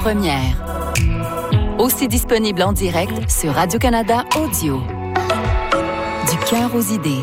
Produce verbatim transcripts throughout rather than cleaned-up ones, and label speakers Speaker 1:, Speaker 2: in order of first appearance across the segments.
Speaker 1: première. Aussi disponible en direct sur Radio-Canada Audio. Du cœur aux idées.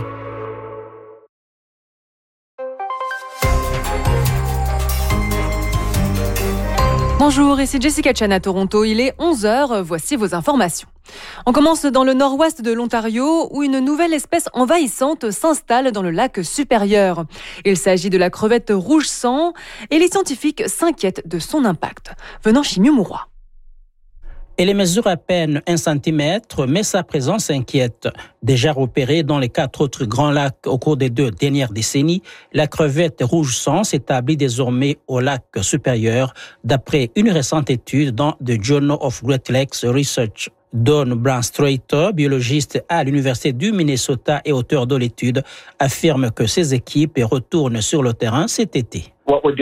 Speaker 2: Bonjour, ici Jessica Chan à Toronto. Il est onze heures, voici vos informations. On commence dans le nord-ouest de l'Ontario où une nouvelle espèce envahissante s'installe dans le lac supérieur. Il s'agit de la crevette rouge sang et les scientifiques s'inquiètent de son impact. Venant Chimiumurwa.
Speaker 3: Elle mesure à peine un centimètre, mais sa présence inquiète. Déjà repérée dans les quatre autres grands lacs au cours des deux dernières décennies, la crevette rouge sang s'établit désormais au lac supérieur, d'après une récente étude dans The Journal of Great Lakes Research. Don Branstrater, biologiste à l'Université du Minnesota et auteur de l'étude, affirme que ses équipes retournent sur le terrain cet été.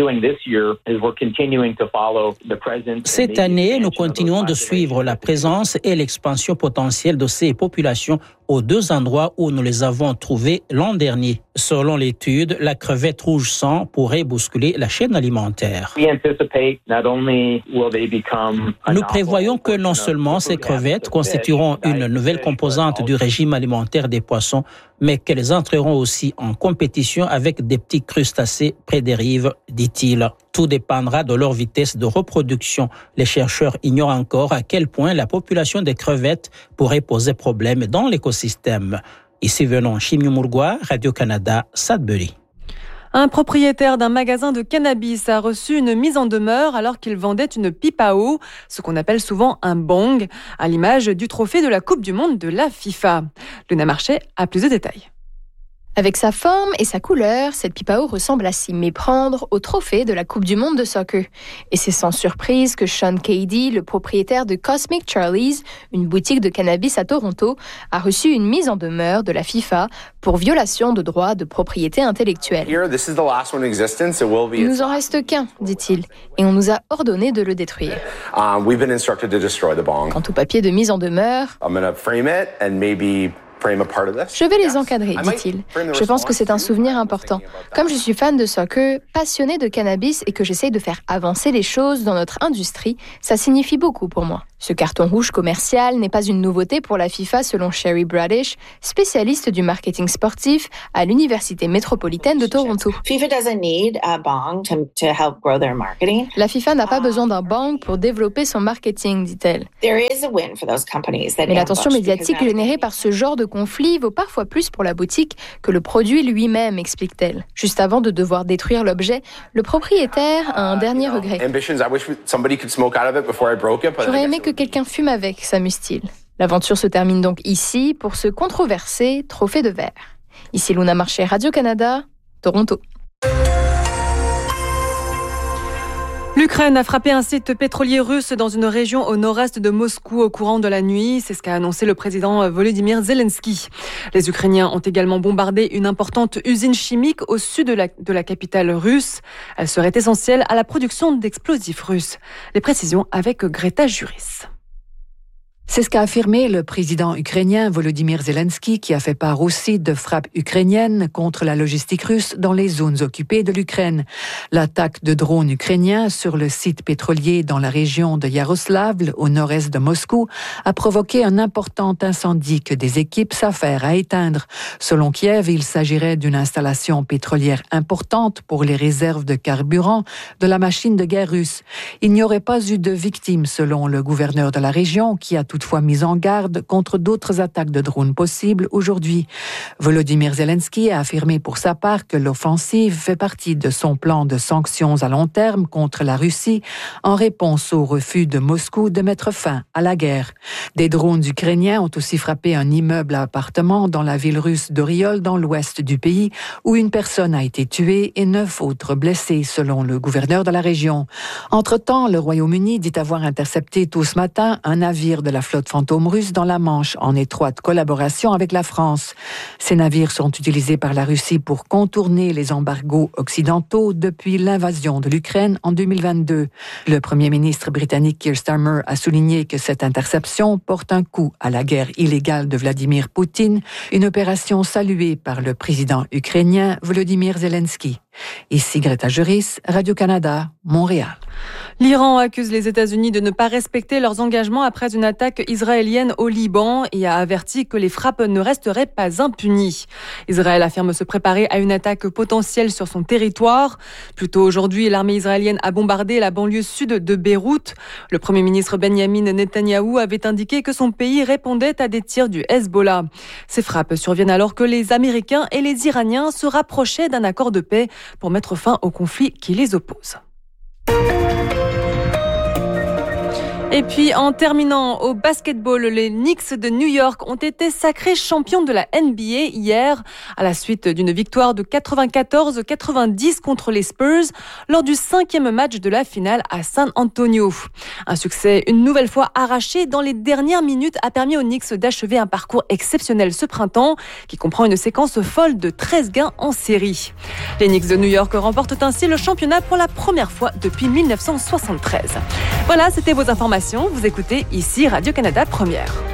Speaker 3: Cette année, nous continuons de suivre la présence et l'expansion potentielle de ces populations aux deux endroits où nous les avons trouvées l'an dernier. Selon l'étude, la crevette rouge sang pourrait bousculer la chaîne alimentaire. Nous prévoyons que non seulement ces crevettes constitueront une nouvelle composante du régime alimentaire des poissons, mais qu'elles entreront aussi en compétition avec des petits crustacés près des rives, dit-il. Tout dépendra de leur vitesse de reproduction. Les chercheurs ignorent encore à quel point la population des crevettes pourrait poser problème dans l'écosystème. Ici venons Chimiumurwa, Radio-Canada, Sudbury.
Speaker 2: Un propriétaire d'un magasin de cannabis a reçu une mise en demeure alors qu'il vendait une pipe à eau, ce qu'on appelle souvent un bong, à l'image du trophée de la Coupe du Monde de la FIFA. Luna Marché a plus de détails.
Speaker 4: Avec sa forme et sa couleur, cette pipe à eau ressemble à s'y méprendre au trophée de la Coupe du Monde de soccer. Et c'est sans surprise que Sean Cady, le propriétaire de Cosmic Charlie's, une boutique de cannabis à Toronto, a reçu une mise en demeure de la FIFA pour violation de droits de propriété intellectuelle. Il nous en reste qu'un, dit-il, et on nous a ordonné de le détruire. Quant au papier de mise en demeure, je vais les encadrer, dit-il. Je pense que c'est un souvenir important. Comme je suis fan de soccer, passionné de cannabis et que j'essaye de faire avancer les choses dans notre industrie, ça signifie beaucoup pour moi. Ce carton rouge commercial n'est pas une nouveauté pour la FIFA selon Sherry Bradish, spécialiste du marketing sportif à l'Université métropolitaine de Toronto. La FIFA n'a pas besoin d'un bang pour développer son marketing, dit-elle. Mais l'attention médiatique générée par ce genre de conflit vaut parfois plus pour la boutique que le produit lui-même, explique-t-elle. Juste avant de devoir détruire l'objet, le propriétaire a un dernier regret. J'aurais aimé que quelqu'un fume avec, s'amuse-t-il. L'aventure se termine donc ici pour ce controversé trophée de verre. Ici Luna Marché, Radio-Canada, Toronto.
Speaker 2: L'Ukraine a frappé un site pétrolier russe dans une région au nord-est de Moscou au courant de la nuit. C'est ce qu'a annoncé le président Volodymyr Zelensky. Les Ukrainiens ont également bombardé une importante usine chimique au sud de la, de la capitale russe. Elle serait essentielle à la production d'explosifs russes. Les précisions avec Greta Juris.
Speaker 5: C'est ce qu'a affirmé le président ukrainien Volodymyr Zelensky, qui a fait part aussi de frappes ukrainiennes contre la logistique russe dans les zones occupées de l'Ukraine. L'attaque de drones ukrainiens sur le site pétrolier dans la région de Yaroslavl, au nord-est de Moscou, a provoqué un important incendie que des équipes s'affairent à éteindre. Selon Kiev, il s'agirait d'une installation pétrolière importante pour les réserves de carburant de la machine de guerre russe. Il n'y aurait pas eu de victimes, selon le gouverneur de la région, qui a toutefois mis en garde contre d'autres attaques de drones possibles aujourd'hui. Volodymyr Zelensky a affirmé pour sa part que l'offensive fait partie de son plan de sanctions à long terme contre la Russie en réponse au refus de Moscou de mettre fin à la guerre. Des drones ukrainiens ont aussi frappé un immeuble à appartements dans la ville russe d'Oriol, dans l'ouest du pays, où une personne a été tuée et neuf autres blessées, selon le gouverneur de la région. Entre-temps, le Royaume-Uni dit avoir intercepté tôt ce matin un navire de la flotte fantôme russe dans la Manche, en étroite collaboration avec la France. Ces navires sont utilisés par la Russie pour contourner les embargos occidentaux depuis l'invasion de l'Ukraine en deux mille vingt-deux. Le premier ministre britannique Keir Starmer a souligné que cette interception porte un coup à la guerre illégale de Vladimir Poutine, une opération saluée par le président ukrainien Volodymyr Zelensky. Ici Greta Juris, Radio-Canada, Montréal.
Speaker 2: L'Iran accuse les États-Unis de ne pas respecter leurs engagements après une attaque israélienne au Liban et a averti que les frappes ne resteraient pas impunies. Israël affirme se préparer à une attaque potentielle sur son territoire. Plus tôt aujourd'hui, l'armée israélienne a bombardé la banlieue sud de Beyrouth. Le Premier ministre Benyamin Netanyahou avait indiqué que son pays répondait à des tirs du Hezbollah. Ces frappes surviennent alors que les Américains et les Iraniens se rapprochaient d'un accord de paix pour mettre fin au conflit qui les oppose. Et puis, en terminant au basketball, les Knicks de New York ont été sacrés champions de la N B A hier, à la suite d'une victoire de quatre-vingt-quatorze à quatre-vingt-dix contre les Spurs lors du cinquième match de la finale à San Antonio. Un succès une nouvelle fois arraché dans les dernières minutes a permis aux Knicks d'achever un parcours exceptionnel ce printemps, qui comprend une séquence folle de treize gains en série. Les Knicks de New York remportent ainsi le championnat pour la première fois depuis mille neuf cent soixante-treize. Voilà, c'était vos informations. Vous écoutez ici Radio-Canada Première.